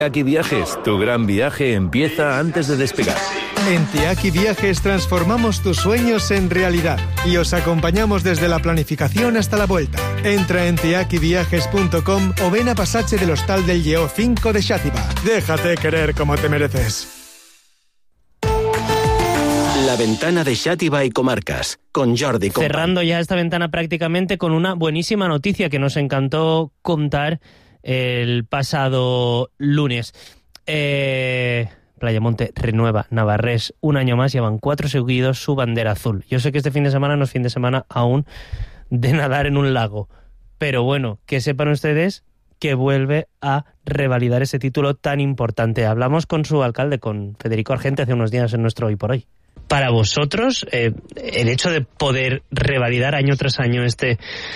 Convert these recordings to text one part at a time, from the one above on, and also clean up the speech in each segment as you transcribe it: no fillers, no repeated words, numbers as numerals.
Tiaki Viajes, tu gran viaje empieza antes de despegar. En Tiaki Viajes transformamos tus sueños en realidad y os acompañamos desde la planificación hasta la vuelta. Entra en tiakiviajes.com o ven a Pasaje del Hostal del Lleó 5 de Xàtiva. Déjate querer como te mereces. La ventana de Xàtiva y comarcas, con Jordi Compa. Cerrando ya esta ventana prácticamente con una buenísima noticia que nos encantó contar el pasado lunes. Playamonte renueva Navarrés un año más, llevan 4 seguidos su bandera azul. Yo sé que este fin de semana no es fin de semana aún de nadar en un lago, pero bueno, que sepan ustedes que vuelve a revalidar ese título tan importante. Hablamos con su alcalde, con Federico Argente, hace unos días en nuestro Hoy por Hoy. Para vosotros, el hecho de poder revalidar año tras año este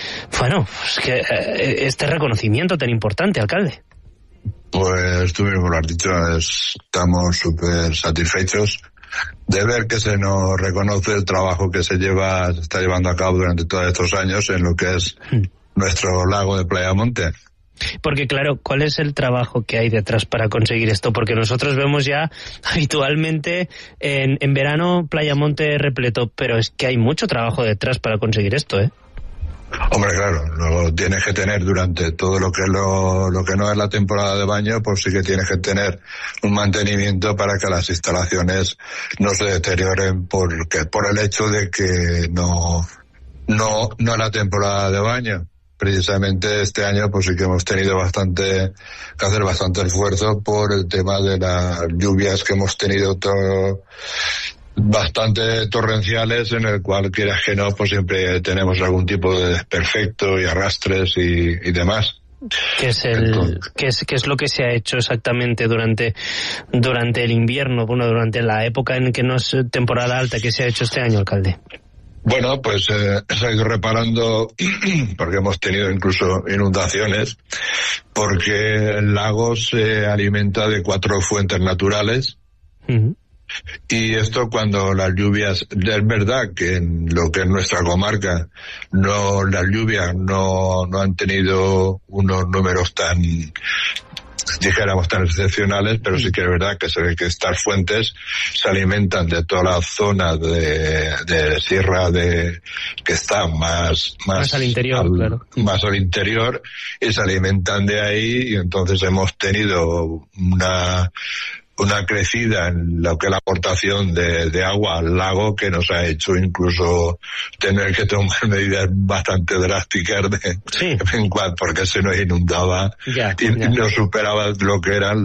reconocimiento tan importante, alcalde. Pues tú mismo lo has dicho, estamos súper satisfechos de ver que se nos reconoce el trabajo que se está llevando a cabo durante todos estos años en lo que es nuestro lago de Playamonte. Porque claro, ¿cuál es el trabajo que hay detrás para conseguir esto? Porque nosotros vemos ya habitualmente en verano Playamonte repleto, pero es que hay mucho trabajo detrás para conseguir esto, ¿eh? Hombre, claro, lo tienes que tener durante todo lo que no es la temporada de baño, pues sí que tienes que tener un mantenimiento para que las instalaciones no se deterioren por el hecho de que no es la temporada de baño. Precisamente este año pues sí que hemos tenido que hacer bastante esfuerzo por el tema de las lluvias que hemos tenido bastante torrenciales, en el cual quieras que no, pues siempre tenemos algún tipo de desperfecto y arrastres y demás. ¿Qué es lo que se ha hecho exactamente durante el invierno, durante la época en que no es temporada alta? ¿Qué se ha hecho este año, alcalde? Bueno, pues se ha ido reparando, porque hemos tenido incluso inundaciones, porque el lago se alimenta de 4 fuentes naturales. Uh-huh. Y esto, cuando las lluvias, es verdad que en lo que es nuestra comarca, las lluvias no han tenido unos números tan excepcionales, pero sí que es verdad que se ve que estas fuentes se alimentan de toda la zona de sierra que está más al interior, claro. Más al interior, y se alimentan de ahí, y entonces hemos tenido una crecida en lo que es la aportación de agua al lago, que nos ha hecho incluso tener que tomar medidas bastante drásticas porque se nos inundaba y no superaba lo que era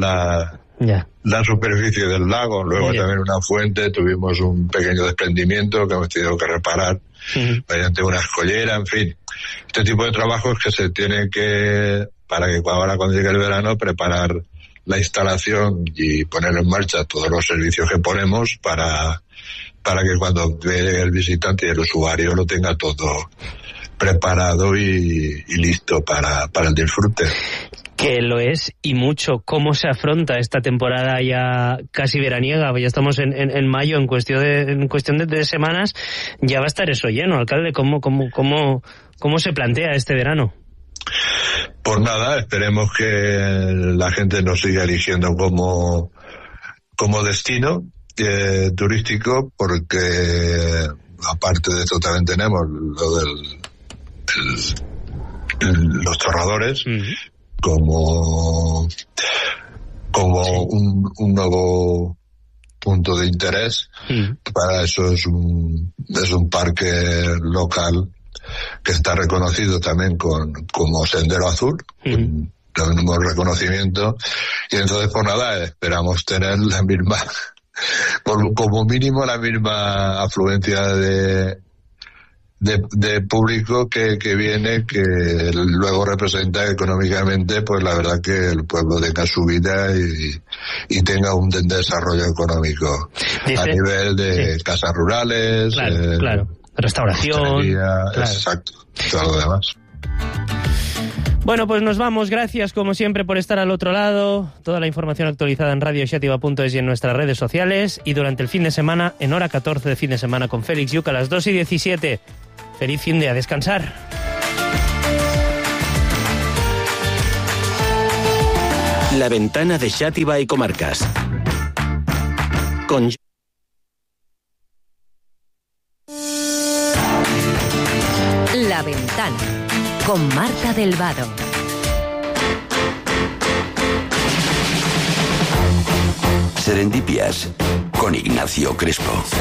la superficie del lago. Luego también una fuente, tuvimos un pequeño desprendimiento que hemos tenido que reparar mediante una escollera, en fin. Este tipo de trabajos que se tiene que, para que ahora cuando llegue el verano, preparar la instalación y poner en marcha todos los servicios que ponemos para que cuando llegue el visitante y el usuario lo tenga todo preparado y listo para el disfrute. Que lo es, y mucho. ¿Cómo se afronta esta temporada ya casi veraniega? Ya estamos en mayo, en cuestión de semanas ya va a estar eso lleno, alcalde. ¿Cómo se plantea este verano? Pues nada, esperemos que la gente nos siga eligiendo como destino turístico, porque aparte de esto también tenemos lo los chorradores como un nuevo punto de interés. Para eso es un parque local que está reconocido también como Sendero Azul, con el mismo reconocimiento, y entonces pues nada, esperamos tener la misma, como mínimo la misma afluencia de público que viene, que luego representa económicamente, pues la verdad que el pueblo tenga su vida y tenga un desarrollo económico a nivel de casas rurales, claro. Restauración, claro. Exacto, todo lo demás. Bueno, pues nos vamos. Gracias, como siempre, por estar al otro lado. Toda la información actualizada en radioxativa.es y en nuestras redes sociales. Y durante el fin de semana, en hora 14 de fin de semana, con Félix Yuca a las 2:17. Feliz fin de a descansar. La ventana de Xàtiva y Comarcas. Con La ventana con Marta del Vado. Serendipias con Ignacio Crespo.